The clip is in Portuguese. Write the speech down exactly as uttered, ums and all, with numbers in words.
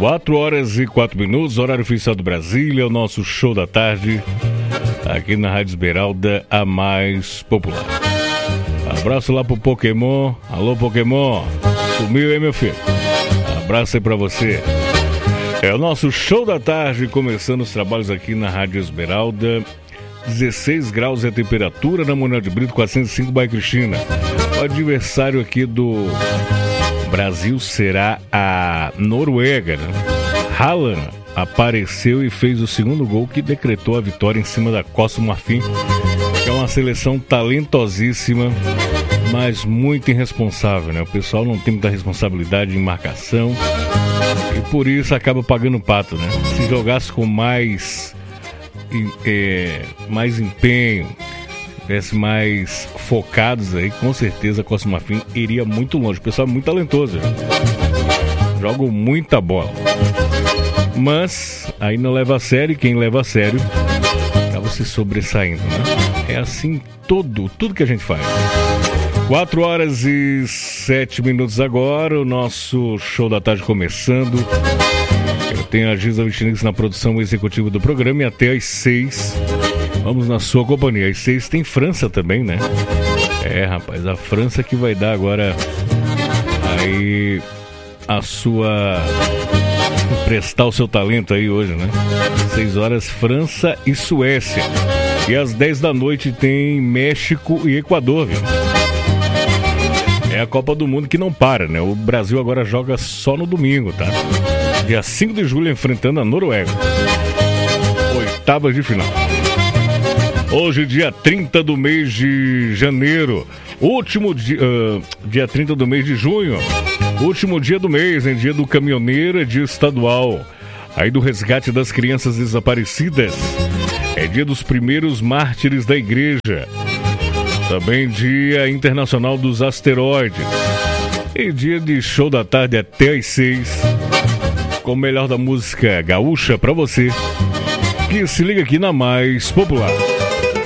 quatro horas e quatro minutos, horário oficial do Brasília, o nosso show da tarde, aqui na Rádio Esmeralda, a mais popular. Abraço lá pro Pokémon. Alô, Pokémon. Sumiu, hein, meu filho? Abraço aí pra você. É o nosso show da tarde, começando os trabalhos aqui na Rádio Esmeralda. dezesseis graus é a temperatura na Manuel de Brito, quatrocentos e cinco, bairro Cristina. O adversário aqui do Brasil será a Noruega, né? Haaland apareceu e fez o segundo gol que decretou a vitória em cima da Costa do Marfim, que é uma seleção talentosíssima, mas muito irresponsável, né? O pessoal não tem muita responsabilidade em marcação e por isso acaba pagando pato, né? Se jogasse com mais, é, mais empenho, tivesse mais focados aí, com certeza a Costa do Marfim iria muito longe. O pessoal é muito talentoso, né? Jogam muita bola. Mas aí não leva a sério, e quem leva a sério acaba se sobressaindo, né? É assim todo, tudo que a gente faz. quatro horas e sete minutos agora, o nosso show da tarde começando. Eu tenho a Giza Vitinix na produção executiva do programa e até às seis vamos na sua companhia. Às seis tem França também, né? É, rapaz, a França que vai dar agora aí a sua... prestar o seu talento aí hoje, né? seis horas, França e Suécia. E às dez da noite tem México e Equador, viu? É a Copa do Mundo que não para, né? O Brasil agora joga só no domingo, tá? Dia cinco de julho enfrentando a Noruega. Oitavas de final. Hoje, dia trinta do mês de janeiro. Último dia... Uh, dia trinta do mês de junho. Último dia do mês, em dia do caminhoneiro, é dia estadual. Aí do resgate das crianças desaparecidas. É dia dos primeiros mártires da igreja. Também dia internacional dos asteroides. E dia de show da tarde até às seis. Com o melhor da música gaúcha pra você. Que se liga aqui na mais popular.